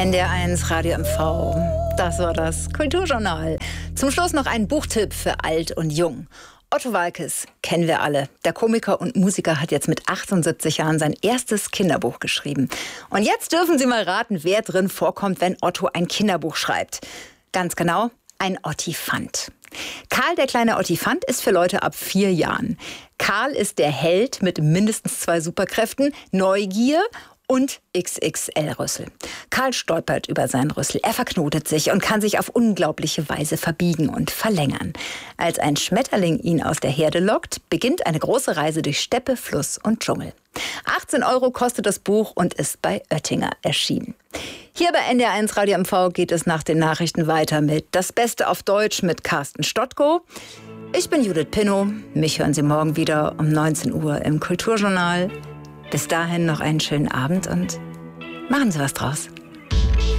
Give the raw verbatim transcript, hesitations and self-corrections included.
N D R eins Radio M V. Das war das Kulturjournal. Zum Schluss noch ein Buchtipp für alt und jung. Otto Waalkes kennen wir alle. Der Komiker und Musiker hat jetzt mit achtundsiebzig Jahren sein erstes Kinderbuch geschrieben. Und jetzt dürfen Sie mal raten, wer drin vorkommt, wenn Otto ein Kinderbuch schreibt. Ganz genau, ein Ottifant. Karl, der kleine Ottifant, ist für Leute ab vier Jahren. Karl ist der Held mit mindestens zwei Superkräften, Neugier und X X L-Rüssel. Karl stolpert über seinen Rüssel, er verknotet sich und kann sich auf unglaubliche Weise verbiegen und verlängern. Als ein Schmetterling ihn aus der Herde lockt, beginnt eine große Reise durch Steppe, Fluss und Dschungel. achtzehn Euro kostet das Buch und ist bei Oettinger erschienen. Hier bei N D R eins Radio M V geht es nach den Nachrichten weiter mit Das Beste auf Deutsch mit Carsten Stottko. Ich bin Judith Pinnow. Mich hören Sie morgen wieder um neunzehn Uhr im Kulturjournal. Bis dahin noch einen schönen Abend und machen Sie was draus.